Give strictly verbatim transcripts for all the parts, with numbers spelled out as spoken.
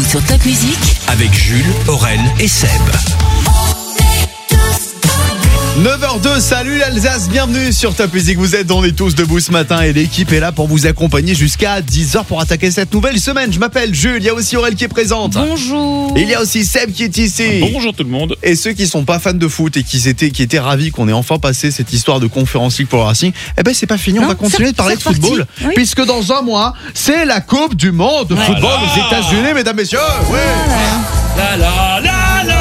sur Top Music avec Jules, Aurel et Seb. neuf heures deux, salut l'Alsace, bienvenue sur Top Music. Vous êtes, on est tous debout ce matin et l'équipe est là pour vous accompagner jusqu'à dix heures pour attaquer cette nouvelle semaine. Je m'appelle Jules, il y a aussi Aurel qui est présente. Bonjour. Et il y a aussi Seb qui est ici. Bonjour tout le monde. Et ceux qui sont pas fans de foot et qui étaient, qui étaient ravis qu'on ait enfin passé cette histoire de Conference League pour le Racing, eh ben c'est pas fini, Non, on va continuer c'est- de parler de c'est reparti. football. Oui. Puisque dans un mois, c'est la Coupe du Monde de football Voilà. aux États-Unis, mesdames, messieurs. Oui. La la la la.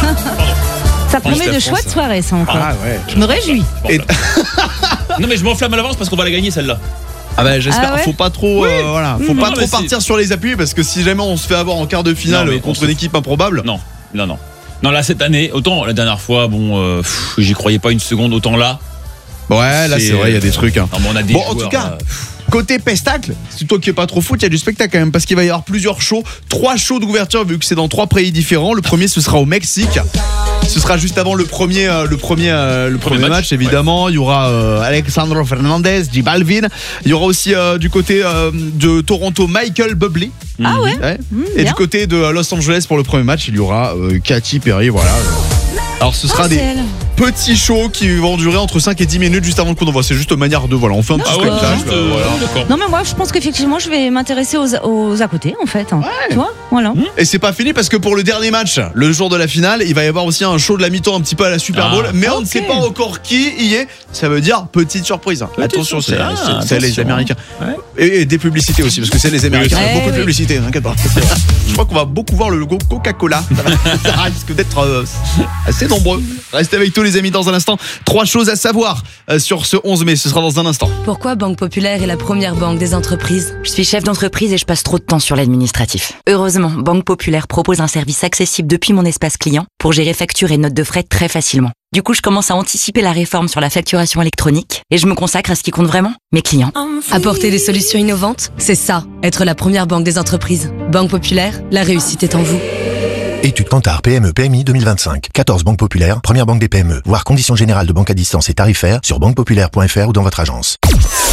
Ça promet la de France, chouettes hein. soirées, ça encore. Ah ouais. Je me réjouis. Et- Non mais je m'enflamme à l'avance parce qu'on va la gagner celle-là. Ah bah j'espère, Ah ouais faut pas trop, euh, voilà, faut Mmh. pas Non, trop mais c'est- partir sur les appuis parce que si jamais on se fait avoir en quart de finale Non, mais contre on une se- équipe improbable. Non, non, non. Non là cette année, autant la dernière fois, bon, euh, pff, j'y croyais pas une seconde, autant là. Ouais, là c'est vrai, il y a des trucs. Hein. Non, mais on a des Bon, en joueurs, tout cas, là. côté pestacle, c'est toi qui es pas trop foot, il y a du spectacle quand même parce qu'il va y avoir plusieurs shows, trois shows d'ouverture vu que c'est dans trois pays différents. Le premier ce sera au Mexique. Ce sera juste avant le premier, euh, le premier, euh, le premier, Premier match, match, évidemment. Il y aura euh, Alexandro Fernandez, J Balvin. Il y aura aussi euh, du côté euh, de Toronto Michael Bublé. Ah ouais. Ouais. Mmh, Et bien. du côté de Los Angeles pour le premier match, il y aura euh, Katy Perry. Voilà. Alors ce sera Ah, des c'est elle. petits shows qui vont durer entre cinq et dix minutes juste avant le coup d'envoi. C'est juste manière de voilà, on fait un petit Ah ouais, spectacle. juste, euh, euh, voilà. d'accord. Non mais moi je pense qu'effectivement je vais m'intéresser aux, aux à côté en fait. Tu vois, voilà. Et c'est pas fini parce que pour le dernier match, le jour de la finale, il va y avoir aussi un show de la mi-temps un petit peu à la Super Bowl, Ah. mais on Ok. ne sait pas encore qui y est. Ça veut dire petite surprise. Petite Attention, c'est surprise. c'est- Ah, c'est les attention. Américains. Ouais. Et, et des publicités aussi parce que c'est les Américains. Oui, Beaucoup de oui. publicités, t'inquiète pas. Je crois qu'on va beaucoup voir le logo Coca-Cola. Ça, va- ça risque d'être euh, assez nombreux. Restez avec tous les amis dans un instant. Trois choses à savoir euh, sur ce onze mai. Ce sera dans un instant. Pourquoi Banque Populaire est la première banque des entreprises? Je suis chef d'entreprise et je passe trop de temps sur l'administratif. Heureusement, Banque Populaire propose un service accessible depuis mon espace client pour gérer factures et notes de frais très facilement. Du coup, je commence à anticiper la réforme sur la facturation électronique et je me consacre à ce qui compte vraiment, mes clients. Apporter des solutions innovantes, c'est ça, être la première banque des entreprises. Banque Populaire, la réussite est en vous. Étude Kantar P M E P M I deux mille vingt-cinq. quatorze banques populaires, première banque des P M E. Voir conditions générales de banque à distance et tarifaires sur banque populaire point f r ou dans votre agence.